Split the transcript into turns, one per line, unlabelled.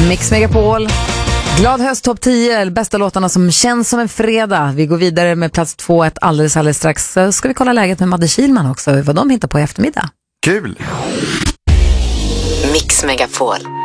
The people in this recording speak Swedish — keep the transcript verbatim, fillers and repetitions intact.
Mix Megapol. Glad höst, topp tio, bästa låtarna som känns som en fredag. Vi går vidare med plats två, ett alldeles alldeles strax. Så ska vi kolla läget med Madde Kihlman också, vad de hittar på i eftermiddag.
Kul!
Mix Megapol.